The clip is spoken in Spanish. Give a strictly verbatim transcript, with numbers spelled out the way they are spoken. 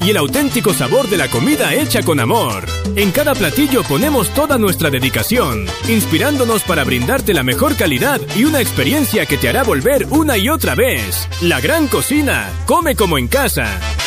y el auténtico sabor de la comida hecha con amor. En cada platillo ponemos toda nuestra dedicación, inspirándonos para brindarte la mejor calidad y una experiencia que te hará volver una y otra vez. La Gran Cocina, come como en casa.